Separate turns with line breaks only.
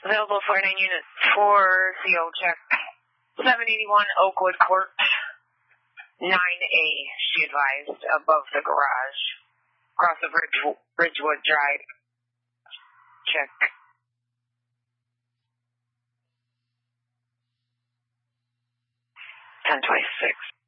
Available 49 units for CO check. 781 Oakwood Court. 9A, she advised, above the garage. Across of Ridgewood Drive. Check. 1026.